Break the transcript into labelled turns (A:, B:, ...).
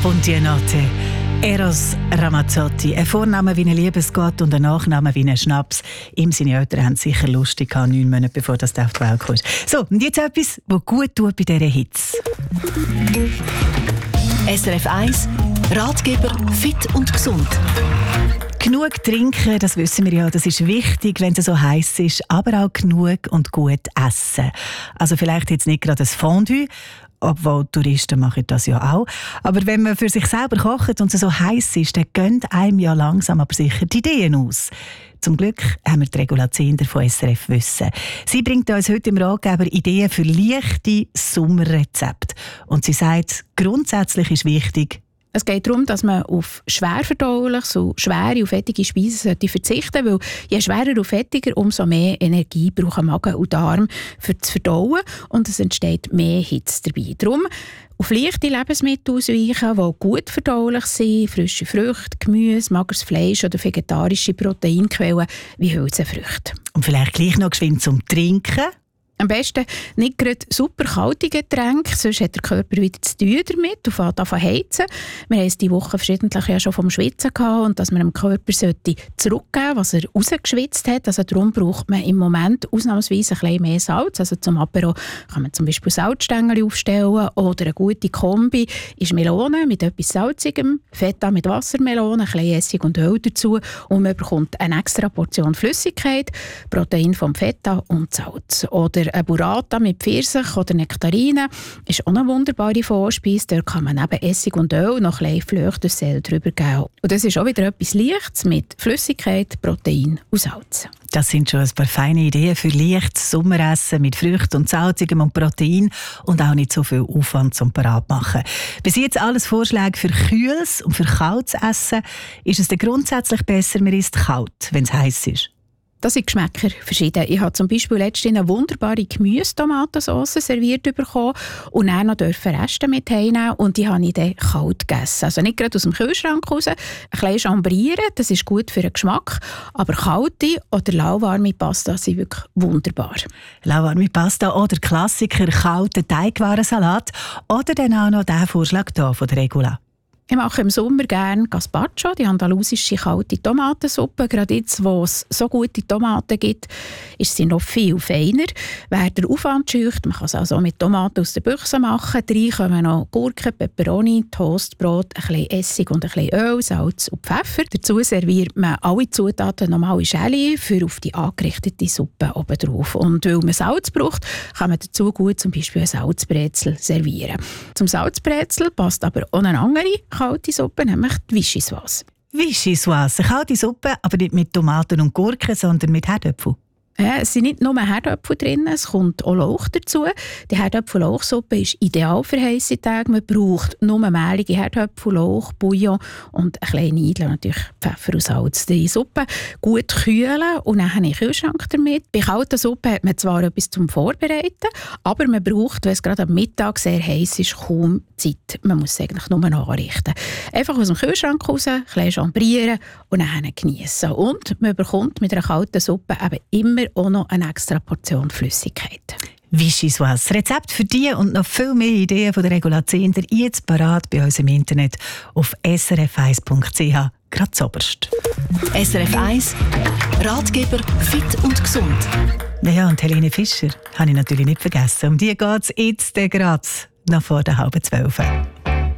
A: Buonanotte. Eros Ramazzotti. Ein Vorname wie ein Liebesgott und ein Nachname wie ein Schnaps. Ihm seine Eltern haben sicher lustig gehabt, 9 Monate bevor das auf die Welt kam. So, und jetzt etwas, was gut tut bei dieser Hitze.
B: SRF 1 Ratgeber fit und gesund.
A: Genug trinken, das wissen wir ja, das ist wichtig, wenn es so heiß ist, aber auch genug und gut essen. Also vielleicht jetzt nicht gerade ein Fondue, obwohl Touristen machen das ja auch. Aber wenn man für sich selber kocht und es so heiß ist, dann gehen einem ja langsam aber sicher die Ideen aus. Zum Glück haben wir die Regula Zehnder von SRF Wissen. Sie bringt uns heute im Ratgeber Ideen für leichte Sommerrezepte. Und sie sagt, grundsätzlich ist wichtig,
C: es geht darum, dass man auf schwerverdauliche, so schwere und fettige Speisen verzichten sollte, weil je schwerer und fettiger, umso mehr Energie brauchen Magen und Darm für das Verdauen und es entsteht mehr Hitze dabei. Darum auf leichte Lebensmittel ausweichen, die gut verdaulich sind, frische Früchte, Gemüse, mageres Fleisch oder vegetarische Proteinquellen wie Hülsenfrüchte.
A: Und vielleicht gleich noch geschwind zum Trinken.
C: Am besten nicht gerade super kalte Getränke, sonst hat der Körper wieder zu tun damit und fängt an zu heizen. Wir haben es diese Woche verschiedentlich ja schon vom Schwitzen gehabt und dass man dem Körper zurückgeben sollte, was er rausgeschwitzt hat. Also darum braucht man im Moment ausnahmsweise ein bisschen mehr Salz. Also zum Apero kann man zum Beispiel Salzstängel aufstellen oder eine gute Kombi ist Melone mit etwas Salzigem, Feta mit Wassermelone, ein bisschen Essig und Öl dazu und man bekommt eine extra Portion Flüssigkeit, Protein vom Feta und Salz. Oder eine Burrata mit Pfirsich oder Nektarinen ist auch eine wunderbare Vorspeise. Dort kann man neben Essig und Öl noch ein bisschen Flöchtessel drüber geben. Und das ist auch wieder etwas Leichtes mit Flüssigkeit, Protein und Salz.
A: Das sind schon ein paar feine Ideen für leichtes Sommeressen mit Früchten und Salzigem und Protein und auch nicht so viel Aufwand zum parat machen. Bis jetzt alles Vorschläge für kühles und für kaltes Essen. Ist es dann grundsätzlich besser, man isst kalt, wenn es heiß ist?
C: Das sind Geschmäcker verschieden. Ich habe zum Beispiel letztens eine wunderbare Gemüse-Tomatensauce serviert bekommen und dann noch Reste mit heimnehmen und die habe ich dann kalt gegessen. Also nicht gerade aus dem Kühlschrank raus, ein bisschen chambrieren, das ist gut für den Geschmack, aber kalte oder lauwarme Pasta sind wirklich wunderbar.
A: Lauwarme Pasta oder Klassiker, kalter Teigwarensalat oder dann auch noch der Vorschlag hier von der Regula.
C: Ich mache im Sommer gerne Gazpacho, die andalusische kalte Tomatensuppe. Gerade jetzt, wo es so gute Tomaten gibt, ist sie noch viel feiner. Wer den Aufwand scheucht, man kann es also mit Tomaten aus der Büchse machen. Rein kommen noch Gurken, Peperoni, Toastbrot, ein bisschen Essig und ein bisschen Öl, Salz und Pfeffer. Dazu serviert man alle Zutaten nochmal in Schälchen für auf die angerichtete Suppe oben drauf. Und weil man Salz braucht, kann man dazu gut zum Beispiel ein Salzbrezel servieren. Zum Salzbrezel passt aber auch eine andere kalte Suppe, nämlich die Vichyssoise.
A: Vichyssoise, eine kalte Suppe, aber nicht mit Tomaten und Gurken, sondern mit Herdöpfel.
C: Es sind nicht nur Herdöpfel drin, es kommt auch Lauch dazu. Die Herdöpfel-Lauchsuppe ist ideal für heisse Tage. Man braucht nur mehlige Herdöpfel, Lauch, Bouillon und ein kleines Eidel, natürlich Pfeffer und Salz. Die Suppe gut kühlen und dann habe ich einen Kühlschrank damit. Bei kalter Suppe hat man zwar etwas zum Vorbereiten, aber man braucht, wenn es gerade am Mittag sehr heiß ist, kaum Zeit. Man muss es eigentlich nur noch anrichten. Einfach aus dem Kühlschrank raus, ein bisschen chambrieren und dann geniessen. Und man bekommt mit einer kalten Suppe eben immer auch noch eine extra Portion Flüssigkeit.
A: Vichyssoise. Rezept für die und noch viel mehr Ideen von der Regula Zehnder jetzt parat bei uns im Internet auf srf1.ch. Gerade zuoberst.
B: SRF 1 Ratgeber fit und gesund.
A: Ja, und Helene Fischer habe ich natürlich nicht vergessen. Um die geht es jetzt gerade noch vor der 11:30.